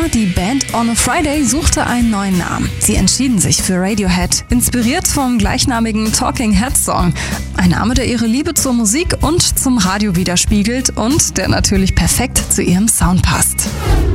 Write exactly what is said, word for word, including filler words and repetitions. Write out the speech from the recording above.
Jahr, die Band On a Friday suchte einen neuen Namen. Sie entschieden sich für Radiohead, inspiriert vom gleichnamigen Talking Heads Song. Ein Name, der ihre Liebe zur Musik und zum Radio widerspiegelt und der natürlich perfekt zu ihrem Sound passt.